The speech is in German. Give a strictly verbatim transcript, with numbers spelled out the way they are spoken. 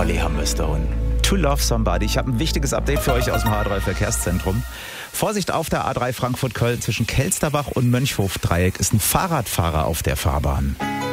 Holly Humberstone. To Love Somebody. Ich habe ein wichtiges Update für euch aus dem H drei Verkehrszentrum. Vorsicht auf der A drei Frankfurt-Köln zwischen Kelsterbach und Mönchhof-Dreieck ist ein Fahrradfahrer auf der Fahrbahn.